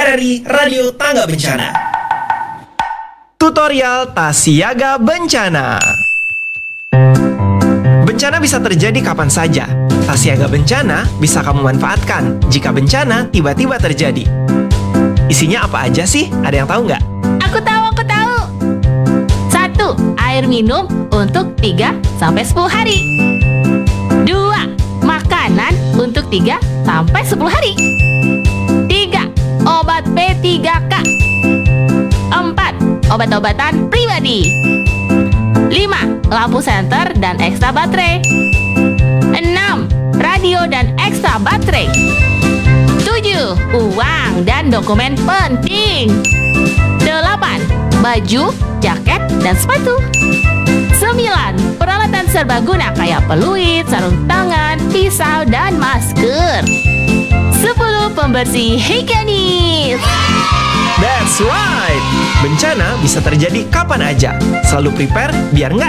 RRI Radio Tangga Bencana. Tutorial tas siaga bencana. Bencana bisa terjadi kapan saja. Tas siaga bencana bisa kamu manfaatkan jika bencana tiba-tiba terjadi. Isinya apa aja sih? Ada yang tahu nggak? Aku tahu. 1. Air minum untuk 3-10 hari. 2. Makanan untuk 3-10 hari. 3. Obat P3K. 4. Obat-obatan pribadi. 5. Lampu senter dan ekstra baterai. 6. Radio dan ekstra baterai. 7. Uang dan dokumen penting. 8. Baju, jaket, dan sepatu. 9. Peralatan serbaguna kayak peluit, sarung tangan, pisau, dan masker. 10. Pembersih higienis. That's right! Bencana bisa terjadi kapan aja. Selalu prepare biar nggak